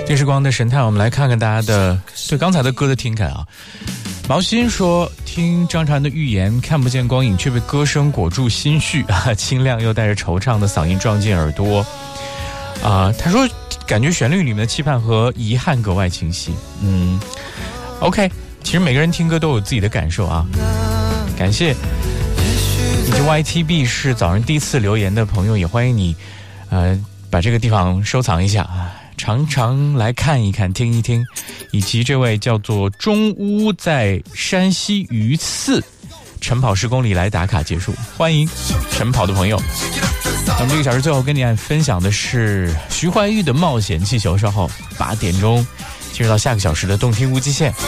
电视光的神探，我们来看看大家的对刚才的歌的听感啊。毛心说，听张韶涵的预言，看不见光影却被歌声裹住心绪啊，清亮又带着惆怅的嗓音撞进耳朵啊。他说感觉旋律里面的期盼和遗憾格外清晰。OK， 其实每个人听歌都有自己的感受啊。感谢以及 YTB 是早上第一次留言的朋友，也欢迎你把这个地方收藏一下啊，常常来看一看听一听。以及这位叫做中乌，在山西榆次晨跑10公里来打卡结束，欢迎晨跑的朋友。那么这个小时最后跟你分享的是徐怀钰的冒险气球，稍后8点钟进入到下个小时的动听无极限。